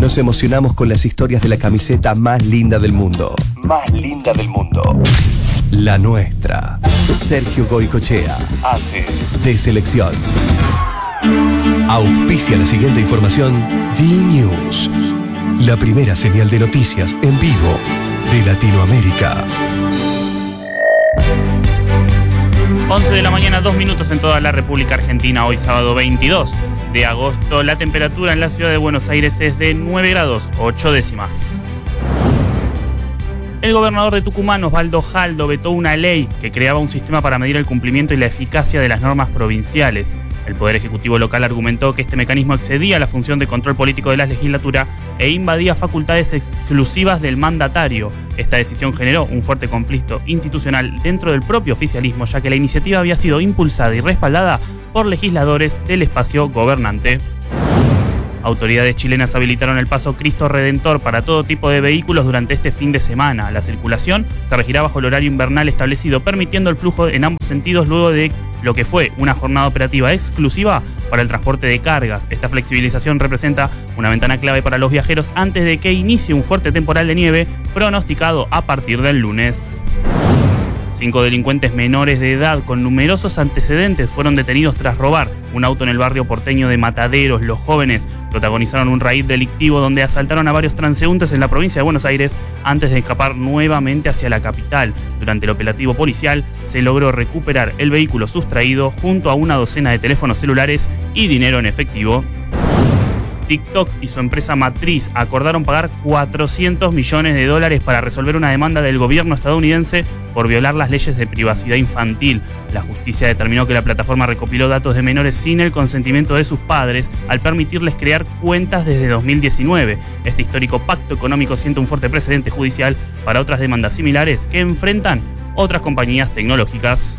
Nos emocionamos con las historias de la camiseta más linda del mundo. Más linda del mundo. La nuestra. Sergio Goycochea hace de selección. Auspicia la siguiente información. D-News. La primera señal de noticias en vivo de Latinoamérica. 11 de la mañana, 2 minutos en toda la República Argentina. Hoy sábado 22 de agosto. La temperatura en la ciudad de Buenos Aires es de 9 grados 8 décimas. El gobernador de Tucumán, Osvaldo Jaldo, vetó una ley que creaba un sistema para medir el cumplimiento y la eficacia de las normas provinciales. El Poder Ejecutivo local argumentó que este mecanismo excedía la función de control político de la legislatura e invadía facultades exclusivas del mandatario. Esta decisión generó un fuerte conflicto institucional dentro del propio oficialismo, ya que la iniciativa había sido impulsada y respaldada por legisladores del espacio gobernante. Autoridades chilenas habilitaron el paso Cristo Redentor para todo tipo de vehículos durante este fin de semana. La circulación se regirá bajo el horario invernal establecido, permitiendo el flujo en ambos sentidos luego de lo que fue una jornada operativa exclusiva para el transporte de cargas. Esta flexibilización representa una ventana clave para los viajeros antes de que inicie un fuerte temporal de nieve pronosticado a partir del lunes. 5 delincuentes menores de edad con numerosos antecedentes fueron detenidos tras robar un auto en el barrio porteño de Mataderos. Los jóvenes protagonizaron un raid delictivo donde asaltaron a varios transeúntes en la provincia de Buenos Aires antes de escapar nuevamente hacia la capital. Durante el operativo policial se logró recuperar el vehículo sustraído junto a una docena de teléfonos celulares y dinero en efectivo. TikTok y su empresa matriz acordaron pagar $400 millones para resolver una demanda del gobierno estadounidense por violar las leyes de privacidad infantil. La justicia determinó que la plataforma recopiló datos de menores sin el consentimiento de sus padres al permitirles crear cuentas desde 2019. Este histórico pacto económico sienta un fuerte precedente judicial para otras demandas similares que enfrentan otras compañías tecnológicas.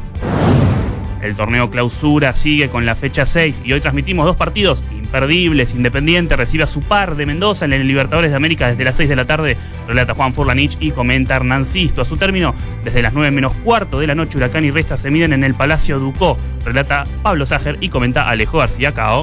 El torneo Clausura sigue con la fecha 6 y hoy transmitimos 2 partidos imperdibles. Independiente recibe a su par de Mendoza en el Libertadores de América desde las 6 de la tarde. Relata Juan Furlanich y comenta Hernán Sisto. A su término, desde las 9 menos cuarto de la noche, Huracán y Resta se miden en el Palacio Ducó. Relata Pablo Ságer y comenta Alejo García Cao.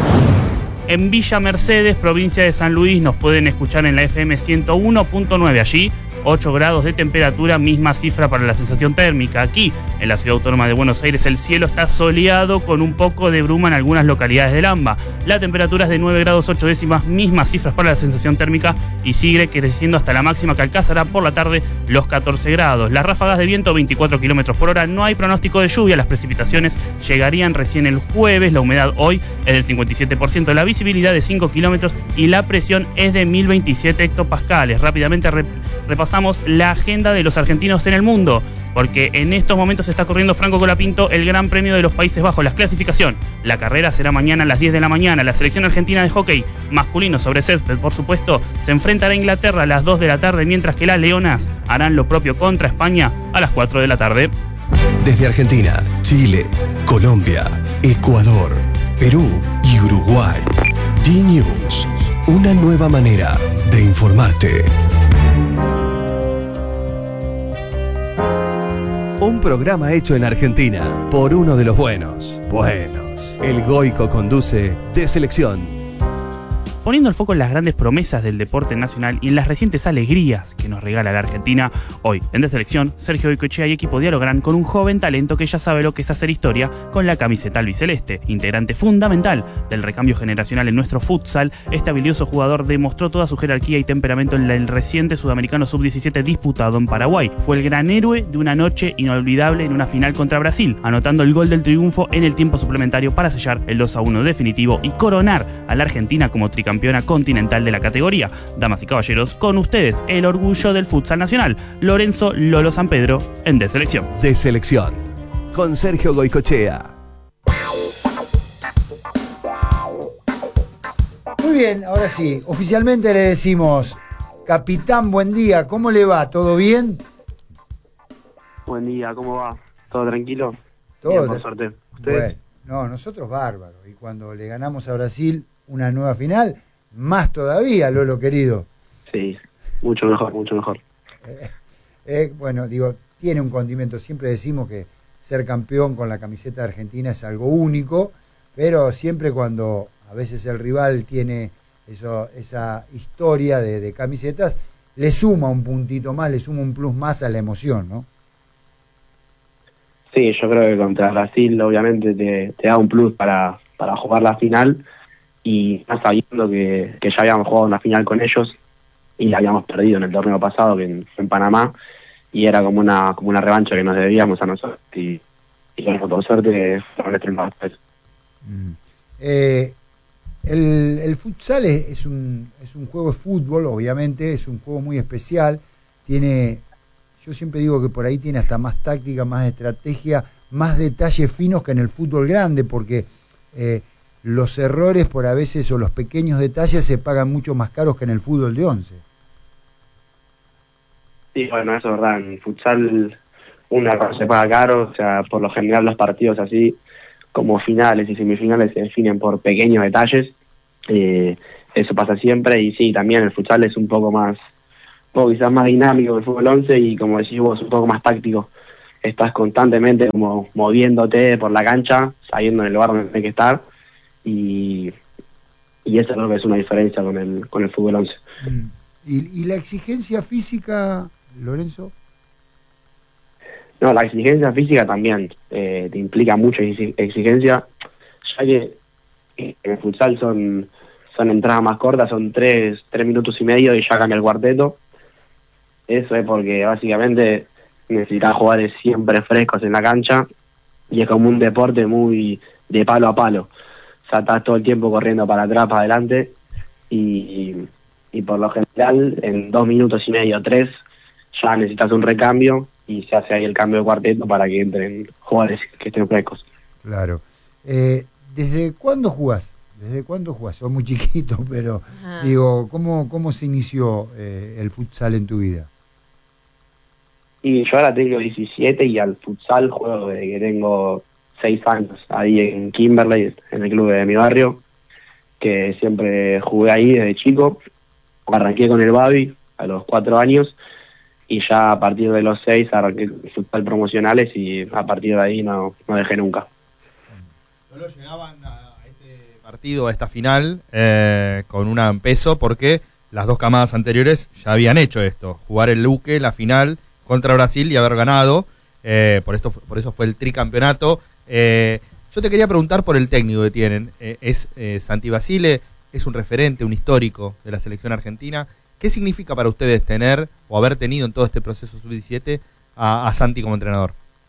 En Villa Mercedes, provincia de San Luis, nos pueden escuchar en la FM 101.9 allí. 8 grados de temperatura, misma cifra para la sensación térmica. Aquí, en la Ciudad Autónoma de Buenos Aires, el cielo está soleado con un poco de bruma en algunas localidades del AMBA. La temperatura es de 9 grados 8 décimas, mismas cifras para la sensación térmica y sigue creciendo hasta la máxima que alcanzará por la tarde los 14 grados. Las ráfagas de viento 24 kilómetros por hora, no hay pronóstico de lluvia, las precipitaciones llegarían recién el jueves, la humedad hoy es del 57%, la visibilidad de 5 kilómetros y la presión es de 1027 hectopascales. Rápidamente repasamos la agenda de los argentinos en el mundo, porque en estos momentos está corriendo Franco Colapinto el Gran Premio de los Países Bajos, la clasificación. La carrera será mañana a las 10 de la mañana. La selección argentina de hockey masculino sobre césped, por supuesto, se enfrentará a Inglaterra a las 2 de la tarde, mientras que las Leonas harán lo propio contra España a las 4 de la tarde. Desde Argentina, Chile, Colombia, Ecuador, Perú y Uruguay. D-News, una nueva manera de informarte. Un programa hecho en Argentina por uno de los buenos. El Goico conduce de selección. Poniendo el foco en las grandes promesas del deporte nacional y en las recientes alegrías que nos regala la Argentina, hoy en De Selección, Sergio Goycochea y equipo dialogarán con un joven talento que ya sabe lo que es hacer historia con la camiseta albiceleste. Integrante fundamental del recambio generacional en nuestro futsal, este habilidoso jugador demostró toda su jerarquía y temperamento en el reciente Sudamericano Sub-17 disputado en Paraguay. Fue el gran héroe de una noche inolvidable en una final contra Brasil, anotando el gol del triunfo en el tiempo suplementario para sellar el 2-1 definitivo y coronar a la Argentina como tricampeona continental de la categoría. Damas y caballeros, con ustedes el orgullo del futsal nacional, Lorenzo Lolo San Pedro en De Selección. De Selección, con Sergio Goycochea. Muy bien, ahora sí, oficialmente le decimos, capitán, buen día, ¿cómo le va? ¿Todo bien? Buen día, ¿cómo va? ¿Todo tranquilo? Todo. Bien, por suerte. ¿Ustedes? Bueno, no, nosotros bárbaros. Y cuando le ganamos a Brasil una nueva final, más todavía, Lolo querido. Sí, mucho mejor, mucho mejor. Bueno, digo, tiene un condimento. Siempre decimos que ser campeón con la camiseta de Argentina es algo único, pero siempre cuando a veces el rival tiene esa historia de camisetas, le suma un puntito más, le suma un plus más a la emoción, ¿no? Sí, yo creo que contra Brasil obviamente te da un plus para jugar la final, y más sabiendo que ya habíamos jugado una final con ellos y la habíamos perdido en el torneo pasado, que fue en Panamá, y era como una revancha que nos debíamos a nosotros, y bueno, por suerte fueron los 3 más. El futsal es un juego de fútbol, obviamente, es un juego muy especial, yo siempre digo que por ahí tiene hasta más táctica, más estrategia, más detalles finos que en el fútbol grande, porque los errores por a veces o los pequeños detalles se pagan mucho más caros que en el fútbol de 11. Sí, bueno, eso es verdad. En futsal un error se paga caro, o sea, por lo general los partidos así como finales y semifinales se definen por pequeños detalles. Eso pasa siempre, y sí, también el futsal es un poco quizás más dinámico que el fútbol 11, y como decís vos, un poco más táctico. Estás constantemente como moviéndote por la cancha, sabiendo en el lugar donde tenés que estar, y eso creo que es una diferencia con el fútbol 11. ¿Y la exigencia física, Lorenzo? No, la exigencia física también te implica mucha exigencia, ya que en el futsal son entradas más cortas, son 3 minutos y medio y ya cambia el cuarteto. Eso es porque básicamente necesitas jugadores siempre frescos en la cancha, y es como un deporte muy de palo a palo. O sea, estás todo el tiempo corriendo para atrás, para adelante, y por lo general en 2 minutos y medio, 3, ya necesitas un recambio, y se hace ahí el cambio de cuarteto para que entren jugadores que estén frescos. Claro. ¿Desde cuándo jugás? Sos muy chiquito, pero digo, ¿cómo se inició el futsal en tu vida? Y yo ahora tengo 17 y al futsal juego desde que tengo 6 años, ahí en Kimberley, en el club de mi barrio, que siempre jugué ahí desde chico. Arranqué con el Babi a los 4 años, y ya a partir de los 6 arranqué con futsal promocionales, y a partir de ahí no dejé nunca. Solo llegaban a este partido, a esta final, con un peso, porque las 2 camadas anteriores ya habían hecho esto, jugar el Luque, la final contra Brasil, y haber ganado. Por eso fue el tricampeonato. Yo te quería preguntar por el técnico que tienen. Santi Basile, es un referente, un histórico de la selección argentina. ¿Qué significa para ustedes tener o haber tenido en todo este proceso sub-17 a Santi como entrenador?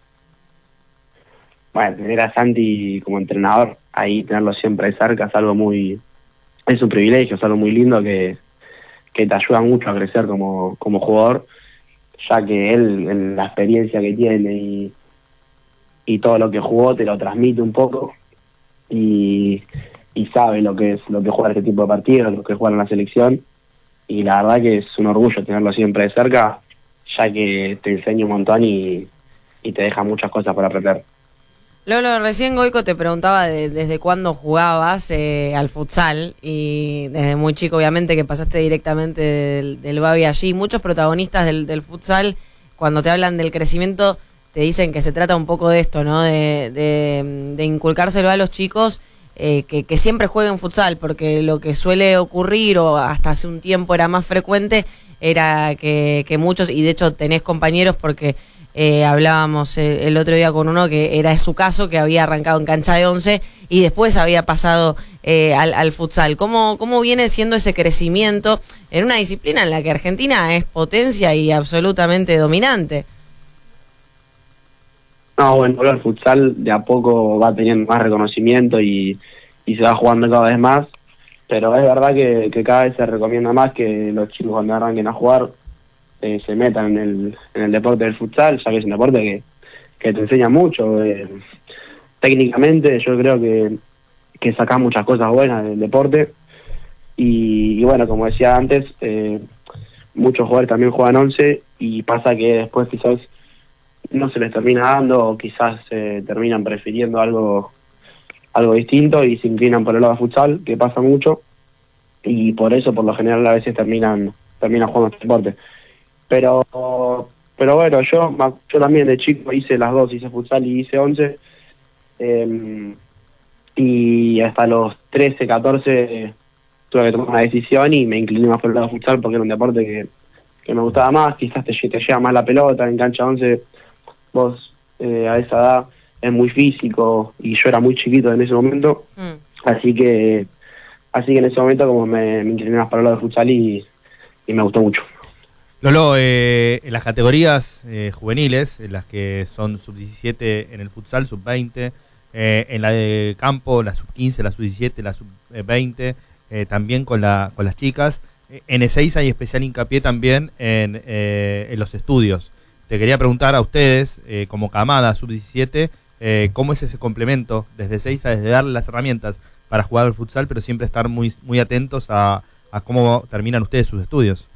Bueno, tener a Santi como entrenador, ahí tenerlo siempre de cerca, es un privilegio, es algo muy lindo que te ayuda mucho a crecer como jugador, ya que él, en la experiencia que tiene y todo lo que jugó, te lo transmite un poco, y sabe lo que juega este tipo de partidos, lo que juega en la selección, y la verdad que es un orgullo tenerlo siempre de cerca, ya que te enseña un montón y te deja muchas cosas para aprender. Lolo, recién Goico te preguntaba desde cuándo jugabas al futsal, y desde muy chico obviamente que pasaste directamente del Babi allí. Muchos protagonistas del futsal, cuando te hablan del crecimiento, te dicen que se trata un poco de esto, ¿no? De inculcárselo a los chicos, que siempre jueguen futsal, porque lo que suele ocurrir, o hasta hace un tiempo era más frecuente, era que muchos, y de hecho tenés compañeros, porque hablábamos el otro día con uno que era su caso, que había arrancado en cancha de 11 y después había pasado al futsal. ¿Cómo viene siendo ese crecimiento en una disciplina en la que Argentina es potencia y absolutamente dominante? No, bueno, el futsal de a poco va teniendo más reconocimiento y se va jugando cada vez más, pero es verdad que cada vez se recomienda más que los chicos, cuando arranquen a jugar, se metan en el deporte del futsal, ya que es un deporte que te enseña mucho. Técnicamente yo creo que sacás muchas cosas buenas del deporte, y bueno, como decía antes, muchos jugadores también juegan 11, y pasa que después quizás no se les termina dando, o quizás terminan prefiriendo algo distinto y se inclinan por el lado de futsal, que pasa mucho, y por eso por lo general a veces terminan jugando este deporte. Pero bueno, yo también de chico hice las dos, hice futsal y hice 11, y hasta los 13, 14 tuve que tomar una decisión y me incliné más por el lado futsal porque era un deporte que me gustaba más, quizás te llega más la pelota, en cancha 11 vos a esa edad es muy físico y yo era muy chiquito en ese momento, así que en ese momento como me incliné más para el lado de futsal y me gustó mucho. Lolo, en las categorías juveniles, en las que son sub-17 en el futsal, sub-20, en la de campo, la sub-15, la sub-17, la sub-20, también con las chicas. En E6 hay especial hincapié también en los estudios. Te quería preguntar a ustedes, como camada sub-17, ¿cómo es ese complemento desde E6 desde darle las herramientas para jugar al futsal, pero siempre estar muy, muy atentos a cómo terminan ustedes sus estudios?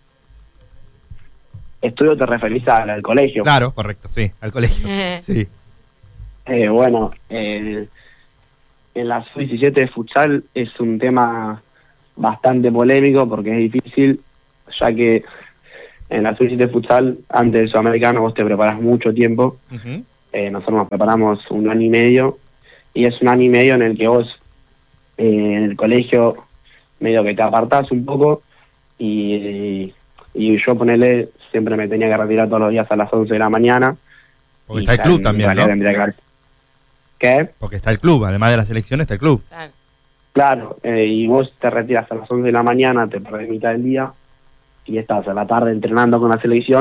¿Estudio te referís al colegio? Claro, correcto, sí, al colegio. Sí. Bueno, en la sub-17 de futsal es un tema bastante polémico porque es difícil, ya que en la sub-17 de futsal, antes del sudamericano, vos te preparás mucho tiempo. Nosotros nos preparamos 1 año y medio, y es 1 año y medio en el que vos en el colegio medio que te apartás un poco, y yo siempre me tenía que retirar todos los días a las 11 de la mañana. Porque está el club también, ¿no? ¿Qué? Porque está el club, además de la selección está el club. Claro, y vos te retiras a las 11 de la mañana, te perdés mitad del día y estás a la tarde entrenando con la selección.